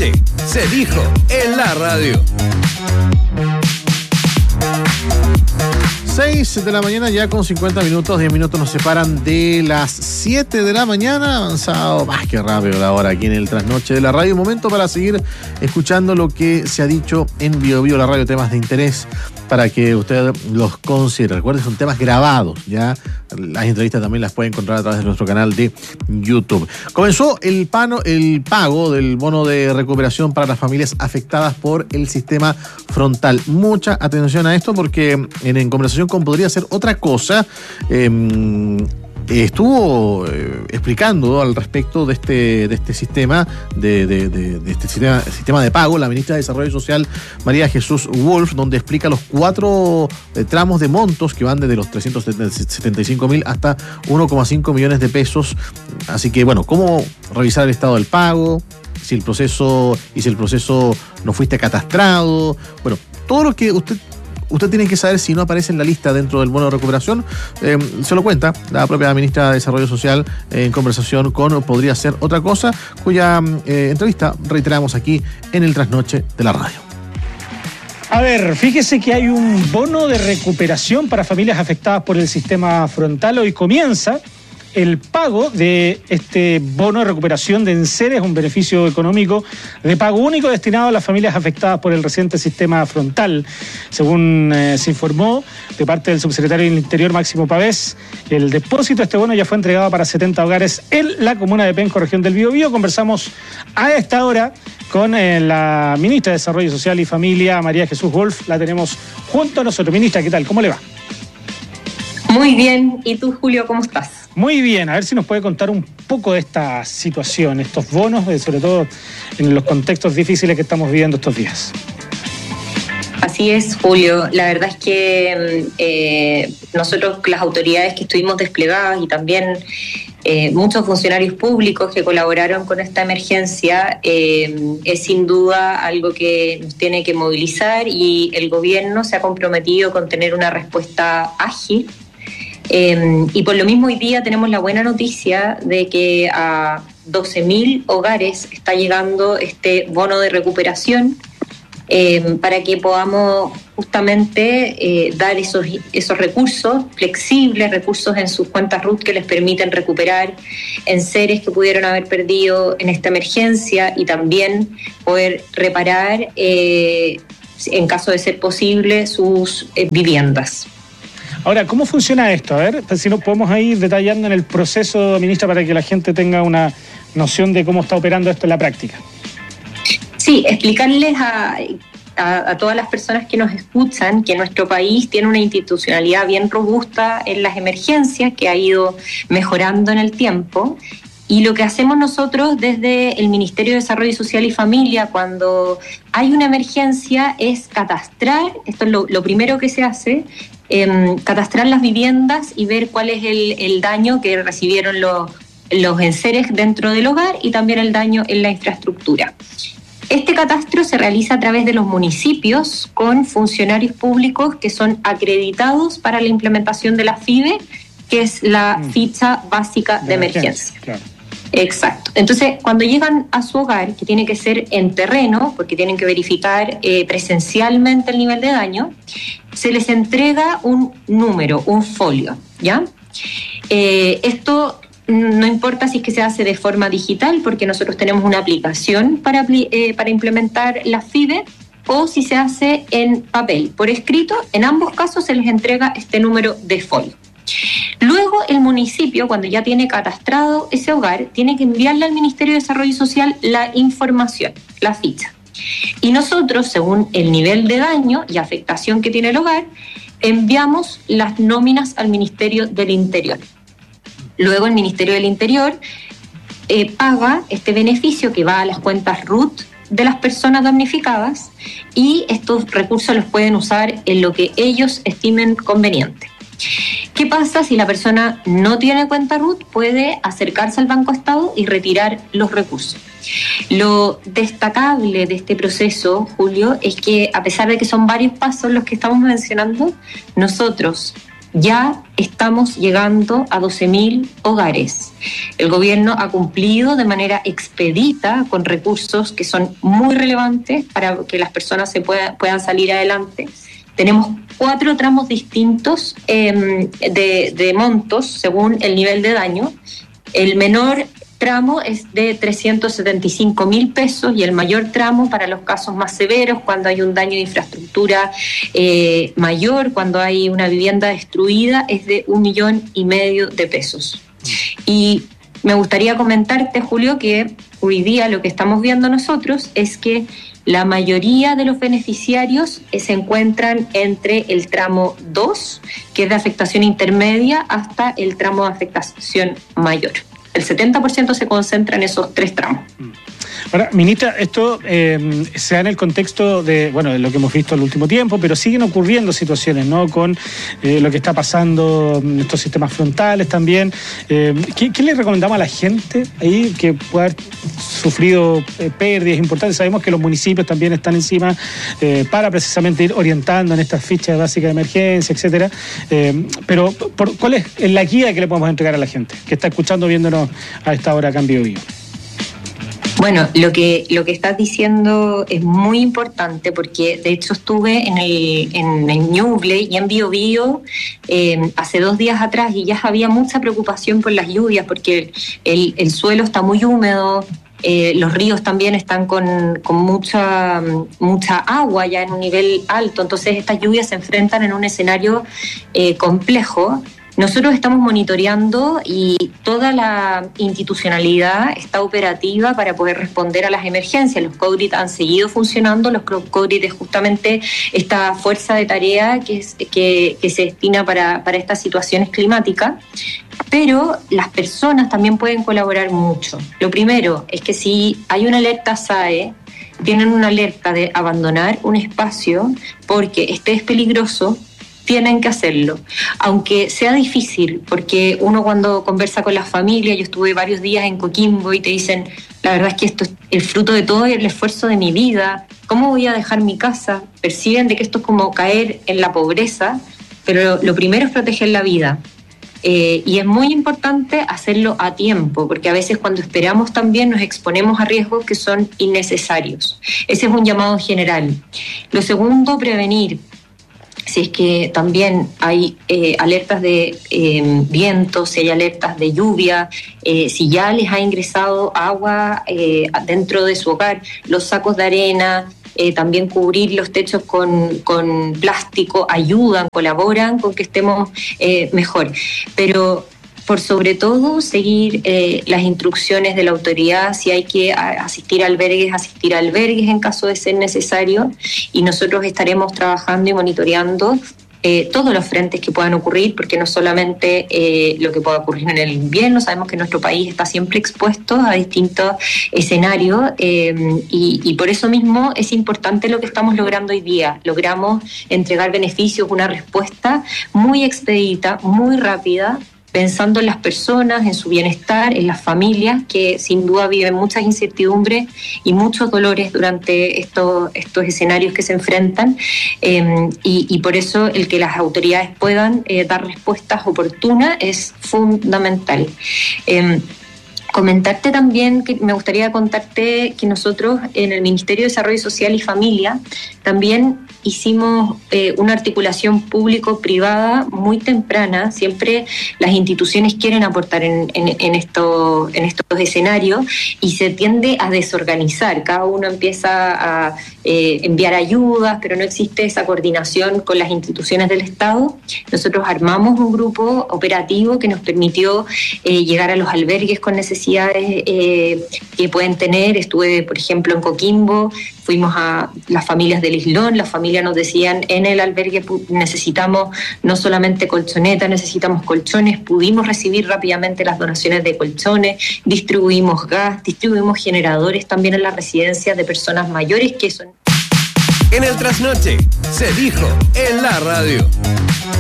trasnoche se dijo en la radio. 6 de la mañana ya con 50 minutos, 10 minutos nos separan de las 7 de la mañana, avanzado más que rápido la hora aquí en el trasnoche de la radio. Momento para seguir escuchando lo que se ha dicho en Bio Bio, la radio, temas de interés para que usted los considere. Recuerden, son temas grabados, ya las entrevistas también las puede encontrar a través de nuestro canal de YouTube. Comenzó el pago del bono de recuperación para las familias afectadas por el sistema frontal. Mucha atención a esto porque en conversación con Podría Ser Otra Cosa, estuvo explicando al respecto de este sistema de este sistema de pago la ministra de Desarrollo Social, María Jesús Wolf, donde explica los 4 tramos de montos que van desde los 375.000 hasta 1,5 millones de pesos. Así que, bueno, cómo revisar el estado del pago, si el proceso no fuiste catastrado, bueno, todo lo que usted tiene que saber si no aparece en la lista dentro del bono de recuperación, se lo cuenta la propia ministra de Desarrollo Social en conversación con Podría Ser Otra Cosa, cuya entrevista reiteramos aquí en el trasnoche de la radio. A ver, fíjese que hay un bono de recuperación para familias afectadas por el sistema frontal. Hoy comienza el pago de este bono de recuperación de enseres, un beneficio económico de pago único destinado a las familias afectadas por el reciente sistema frontal. Según se informó de parte del subsecretario del Interior, Máximo Pavés, el depósito de este bono ya fue entregado para 70 hogares en la comuna de Penco, región del Biobío. Conversamos a esta hora con la ministra de Desarrollo Social y Familia, María Jesús Wolf. La tenemos junto a nosotros. Ministra, ¿qué tal? ¿Cómo le va? Muy bien. ¿Y tú, Julio, cómo estás? Muy bien. A ver si nos puede contar un poco de esta situación, estos bonos, sobre todo en los contextos difíciles que estamos viviendo estos días. Así es, Julio. La verdad es que nosotros, las autoridades que estuvimos desplegadas y también muchos funcionarios públicos que colaboraron con esta emergencia, es sin duda algo que nos tiene que movilizar, y el gobierno se ha comprometido con tener una respuesta ágil. Y por lo mismo hoy día tenemos la buena noticia de que a 12.000 hogares está llegando este bono de recuperación, para que podamos justamente dar esos recursos flexibles, recursos en sus cuentas RUT que les permiten recuperar enseres que pudieron haber perdido en esta emergencia, y también poder reparar, en caso de ser posible, sus viviendas. Ahora, ¿cómo funciona esto? A ver, si nos podemos ir detallando en el proceso, ministra, para que la gente tenga una noción de cómo está operando esto en la práctica. Sí, explicarles a todas las personas que nos escuchan que nuestro país tiene una institucionalidad bien robusta en las emergencias, que ha ido mejorando en el tiempo. Y lo que hacemos nosotros desde el Ministerio de Desarrollo Social y Familia cuando hay una emergencia es catastrar, esto es lo primero que se hace, catastrar las viviendas y ver cuál es el daño que recibieron los enseres dentro del hogar y también el daño en la infraestructura. Este catastro se realiza a través de los municipios con funcionarios públicos que son acreditados para la implementación de la FIBE, que es la ficha básica de emergencia. Claro. Exacto. Entonces, cuando llegan a su hogar, que tiene que ser en terreno, porque tienen que verificar presencialmente el nivel de daño, se les entrega un número, un folio, ¿ya? Esto no importa si es que se hace de forma digital, porque nosotros tenemos una aplicación para implementar la FIBE, o si se hace en papel, por escrito. En ambos casos se les entrega este número de folio. Luego el municipio, cuando ya tiene catastrado ese hogar, tiene que enviarle al Ministerio de Desarrollo Social la información, la ficha. Y nosotros, según el nivel de daño y afectación que tiene el hogar, enviamos las nóminas al Ministerio del Interior. Luego el Ministerio del Interior paga este beneficio que va a las cuentas RUT de las personas damnificadas, y estos recursos los pueden usar en lo que ellos estimen conveniente. ¿Qué pasa si la persona no tiene cuenta RUT? Puede acercarse al Banco Estado y retirar los recursos. Lo destacable de este proceso, Julio, es que a pesar de que son varios pasos los que estamos mencionando, nosotros ya estamos llegando a 12.000 hogares. El gobierno ha cumplido de manera expedita con recursos que son muy relevantes para que las personas puedan salir adelante. Tenemos 4 tramos distintos de montos según el nivel de daño. El menor tramo es de 375.000 pesos y el mayor tramo para los casos más severos, cuando hay un daño de infraestructura mayor, cuando hay una vivienda destruida, es de 1,5 millones de pesos. Y me gustaría comentarte, Julio, que hoy día lo que estamos viendo nosotros es que la mayoría de los beneficiarios se encuentran entre el tramo 2, que es de afectación intermedia, hasta el tramo de afectación mayor. El 70% se concentra en esos 3 tramos. Ahora, ministra, esto se da en el contexto de lo que hemos visto en el último tiempo, pero siguen ocurriendo situaciones, ¿no? Con lo que está pasando en estos sistemas frontales también. ¿Qué le recomendamos a la gente ahí que puede haber sufrido pérdidas importantes? Sabemos que los municipios también están encima para precisamente ir orientando en estas fichas básicas de emergencia, etcétera. Pero ¿cuál es la guía que le podemos entregar a la gente que está escuchando, viéndonos a esta hora acá en Bio Bio? Bueno, lo que estás diciendo es muy importante, porque de hecho estuve en el Ñuble y en Bio Bio hace 2 días atrás, y ya había mucha preocupación por las lluvias, porque el suelo está muy húmedo. Los ríos también están con mucha agua ya en un nivel alto, entonces estas lluvias se enfrentan en un escenario complejo. Nosotros estamos monitoreando y toda la institucionalidad está operativa para poder responder a las emergencias. Los CODRIT han seguido funcionando. Los CODRIT es justamente esta fuerza de tarea que se destina para estas situaciones climáticas. Pero las personas también pueden colaborar mucho. Lo primero es que si hay una alerta SAE, tienen una alerta de abandonar un espacio porque este es peligroso, tienen que hacerlo, aunque sea difícil, porque uno cuando conversa con la familia, yo estuve varios días en Coquimbo y te dicen, la verdad es que esto es el fruto de todo el esfuerzo de mi vida, ¿cómo voy a dejar mi casa? Perciben de que esto es como caer en la pobreza, pero lo primero es proteger la vida. Y es muy importante hacerlo a tiempo, porque a veces cuando esperamos también nos exponemos a riesgos que son innecesarios. Ese es un llamado general. Lo segundo, prevenir. Si es que también hay alertas de viento, si hay alertas de lluvia, si ya les ha ingresado agua dentro de su hogar, los sacos de arena, también cubrir los techos con plástico ayudan, colaboran con que estemos mejor. Pero por sobre todo seguir las instrucciones de la autoridad. Si hay que asistir a albergues en caso de ser necesario, y nosotros estaremos trabajando y monitoreando todos los frentes que puedan ocurrir, porque no solamente lo que pueda ocurrir en el invierno, sabemos que nuestro país está siempre expuesto a distintos escenarios y por eso mismo es importante lo que estamos logrando hoy día. Logramos entregar beneficios, una respuesta muy expedita, muy rápida, pensando en las personas, en su bienestar, en las familias que sin duda viven muchas incertidumbres y muchos dolores durante estos escenarios que se enfrentan, y por eso el que las autoridades puedan dar respuestas oportunas es fundamental. Comentarte también, que me gustaría contarte que nosotros en el Ministerio de Desarrollo Social y Familia también hicimos una articulación público-privada muy temprana. Siempre las instituciones quieren aportar en estos escenarios y se tiende a desorganizar. Cada uno empieza a enviar ayudas, pero no existe esa coordinación con las instituciones del Estado. Nosotros armamos un grupo operativo que nos permitió llegar a los albergues con necesidades que pueden tener. Estuve, por ejemplo, en Coquimbo, fuimos a las familias del Islón, las familias nos decían, en el albergue necesitamos no solamente colchonetas, necesitamos colchones. Pudimos recibir rápidamente las donaciones de colchones, distribuimos gas, distribuimos generadores también en las residencias de personas mayores que son... En el trasnoche, se dijo en la radio.